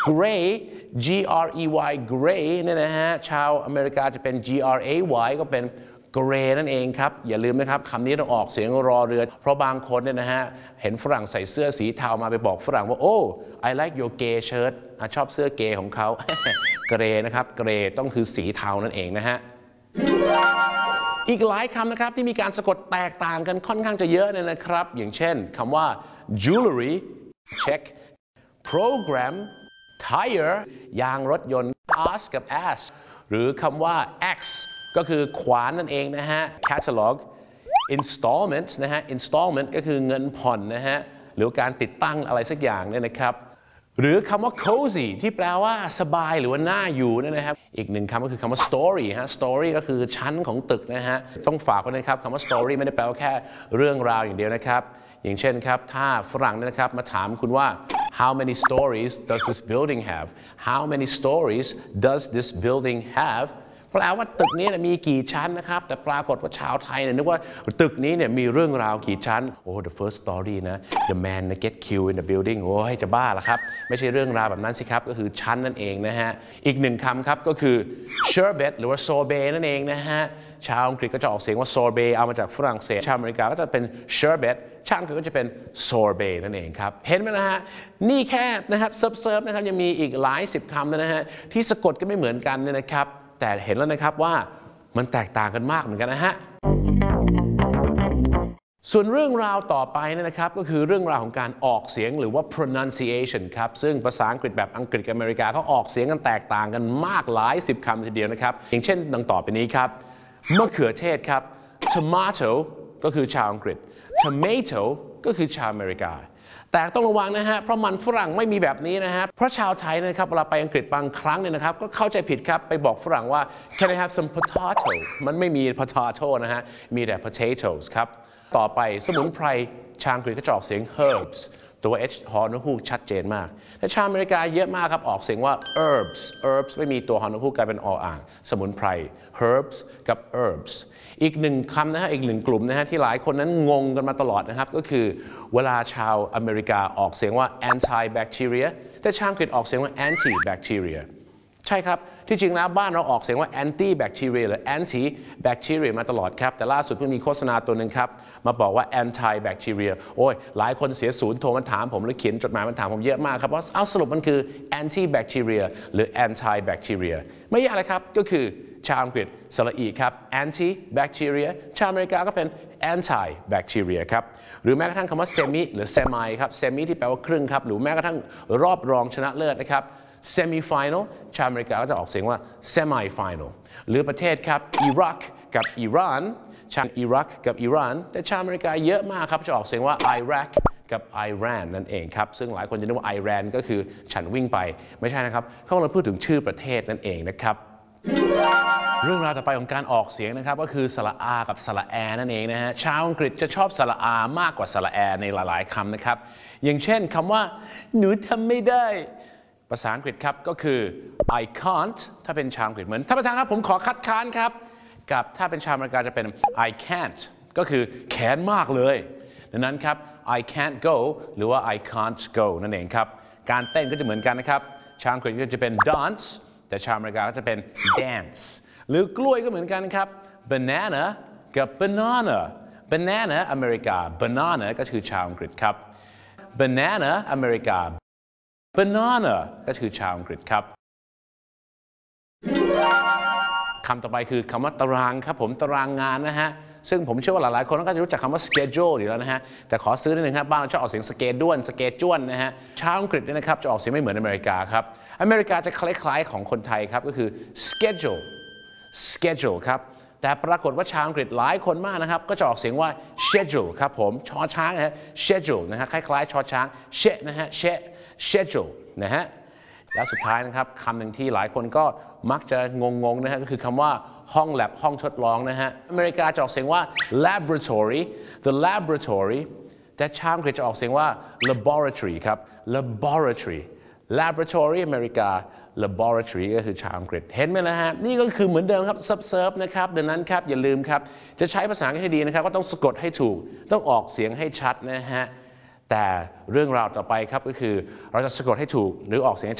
gray G R E Y gray เนี่ยนะฮะชาวอเมริกาจะเป็น G R A Y ก็เป็น gray นั่นเองครับอย่าลืมนะครับคำนี้ต้องออกเสียงรอเรือเพราะบางคนเนี่ยนะฮะเห็นฝรั่งใส่เสื้อสีเทามาไปบอกฝรั่งว่า oh I like your gay shirt ชอบเสื้อเกย์ของเขา gray นะครับ gray ต้องคือสีเทานั่นเองนะฮะอีกหลายคำนะครับที่มีการสะกดแตกต่างกันค่อนข้างจะเยอะเลยนะครับอย่างเช่นคำว่า jewelry check program tire ยางรถยนต์ ask กับ ass หรือคำว่า x ก็คือขวานนั่นเองนะฮะ catalog installment นะฮะ installment ก็คือเงินผ่อนนะฮะหรือการติดตั้งอะไรสักอย่างเนี่ยนะครับหรือคำว่า cozy ที่แปลว่าสบายหรือว่าน่าอยู่นะครับอีกหนึ่งคำก็คือคำว่า story ฮะ story ก็คือชั้นของตึกนะฮะต้องฝากไว้นะครับคำว่า story ไม่ได้แปลว่าแค่เรื่องราวอย่างเดียวนะครับอย่างเช่นครับถ้าฝรั่งนะครับมาถามคุณว่า how many stories does this building have how many stories does this building have แปลว่าตึกนี้มีกี่ชั้นนะครับแต่ปรากฏว่าชาวไทยเนี่ยนึกว่าตึกนี้เนี่ยมีเรื่องราวกี่ชั้นโอ้ the first story นะ the man get killed in the building โอ้ยจะบ้าละครับไม่ใช่เรื่องราวแบบนั้นสิครับก็คือชั้นนั่นเองนะฮะอีกหนึ่งคำครับก็คือ sherbet หรือว่า sorbet นั่นเองนะฮะชาวอังกฤษก็จะออกเสียงว่า sorbet เอามาจากฝรั่งเศสชาวอเมริกาก็จะเป็น sherbet ชาวอังกฤษก็จะเป็น sorbet นั่นเองครับเห็นไหมนะฮะนี่แค่นะครับเซิร์ฟนะครับยังมีอีกหลายสิบคำนะฮะที่สะกดก็ไม่เหมือนกันเนี่ยนะครับแต่เห็นแล้วนะครับว่ามันแตกต่างกันมากเหมือนกันนะฮะส่วนเรื่องราวต่อไปนะครับก็คือเรื่องราวของการออกเสียงหรือว่า pronunciation ครับซึ่งภาษาอังกฤษแบบอังกฤษกับอเมริกาเขาออกเสียงกันแตกต่างกันมากหลายสิบคำทีเดียวนะครับอย่างเช่นดังต่อไปนี้ครับมะเขือเทศครับ tomato ก็คือชาวอังกฤษ tomato ก็คือชาวอเมริกาแต่ต้องระวังนะฮะเพราะมันฝรั่งไม่มีแบบนี้นะฮะเพราะชาวไทยนะครับเวลาไปอังกฤษบางครั้งเนี่ยนะครับก็เข้าใจผิดครับไปบอกฝรั่งว่า can I have some potato มันไม่มี potato นะฮะมีแต่ potatoes ครับต่อไปสมุนไพรชาวอังกฤษก็จะออกเสียง herbs ตัว h ฮอนฮูกชัดเจนมากแต่ชาวอเมริกาเยอะมากครับออกเสียงว่า herbs ไม่มีตัวฮอนฮูกกลายเป็นออ่างสมุนไพร herbs กับ herbs อีกหนึ่งคำนะฮะอีกหนึ่งกลุ่มนะฮะที่หลายคนนั้นงงกันมาตลอดนะครับก็คือเวลาชาวอเมริกาออกเสียงว่า anti-bacteria แต่ชาวอังกฤษออกเสียงว่า anti-bacteria ใช่ครับที่จริงแล้วบ้านเราออกเสียงว่า anti-bacteria หรือ anti-bacteria มาตลอดครับแต่ล่าสุดเพิ่งมีโฆษณาตัวหนึ่งครับมาบอกว่า anti-bacteria โอ้ยหลายคนเสียศูนย์โทรมาถามผมหรือเขียนจดหมายมาถามผมเยอะมากครับว่าเอาสรุปมันคือ anti-bacteria หรือ anti-bacteria ไม่ยากเลยครับก็คือชาวอังกฤษสระอีครับ anti-bacteria ชาวอเมริกาก็เป็น anti-bacteria ครับหรือแม้กระทั่งคำว่า semi หรือ semi ครับ semi ที่แปลว่าครึ่งครับหรือแม้กระทั่งรอบรองชนะเลิศนะครับ semi-final ชาวอเมริกาก็จะออกเสียงว่า semi-final หรือประเทศครับอิรักกับอิหร่านชาวอิรักกับอิหร่านแต่ชาวอเมริกาเยอะมากครับจะออกเสียงว่า Iraq กับ Iran นั่นเองครับซึ่งหลายคนจะนึกว่า Iran ก็คือฉันวิ่งไปไม่ใช่นะครับเขากำลังพูดถึงชื่อประเทศนั่นเองนะครับเรื่องราวต่อไปของการออกเสียงนะครับก็คือสระอากับสระแอนั่นเองนะฮะชาวอังกฤษจะชอบสระอามากกว่าสระแอในหลายๆคำนะครับอย่างเช่นคำว่าหนูทำไม่ได้ภาษาอังกฤษครับก็คือ I can't ถ้าเป็นชาวอังกฤษเหมือนท่านประธานครับผมขอคัดค้านครับกับถ้าเป็นชาวอเมริกาจะเป็น I can't ก็คือแค้นมากเลยดังนั้นครับ I can't go หรือว่า I can't go นั่นเองครับการเต้นก็จะเหมือนกันนะครับชาวอังกฤษก็จะเป็น dance แต่ชาวอเมริกาก็จะเป็น dance หรือกล้วยก็เหมือนกันครับ banana กับ banana อเมริกา banana ก็คือชาวอังกฤษครับ banana อเมริกา banana ก็คือชาวอังกฤษครับคำต่อไปคือคำว่าตารางครับผมตารางงานนะฮะซึ่งผมเชื่อว่าหลายๆคนก็จะรู้จักคำว่า schedule อยู่แล้วนะฮะแต่ขอซื้อนิดนึงครับบ้านเราชอบออกเสียง schedule นะฮะชาวอังกฤษเนี่ยนะครับจะออกเสียงไม่เหมือนอเมริกาครับอเมริกาจะคล้ายๆของคนไทยครับก็คือ schedule ครับแต่ปรากฏว่าชาวอังกฤษหลายคนมากนะครับก็จะออกเสียงว่า schedule ครับผมชอช้างนะฮะ schedule นะฮะคล้ายๆชอช้าง นะฮะ schedule นะฮะแล้วสุดท้ายนะครับคำหนึ่งที่หลายคนก็มักจะงงๆนะฮะก็คือคำว่าห้องแลบห้องทดลองนะฮะอเมริกาจะออกเสียงว่า the laboratory แต่ชาวอังกฤษจะออกเสียงว่า laboratory ครับ laboratory อเมริกา laboratory ก็คือชาวอังกฤษเห็นไหมนะฮะนี่ก็คือเหมือนเดิมครับเซิร์ฟนะครับดังนั้นครับอย่าลืมครับจะใช้ภาษาอังกฤษให้ดีนะครับก็ต้องสะกดให้ถูกต้องออกเสียงให้ชัดนะฮะแต่เรื่องราวต่อไปครับก็คือเราจะสะกดให้ถูกหรือออกเสียง